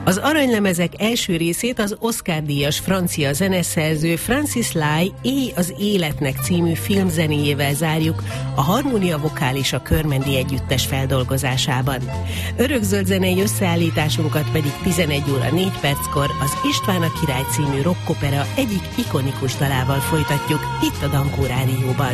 Az aranylemezek első részét az Oscar-díjas francia zeneszerző Francis Lai Éj az életnek című filmzenéjével zárjuk, a Harmónia Vokális a Körmendi Együttes feldolgozásában. Örökzöld zenei összeállításunkat pedig 11:04 az István a király című rockopera egyik ikonikus dalával folytatjuk itt a Dankó Rádióban.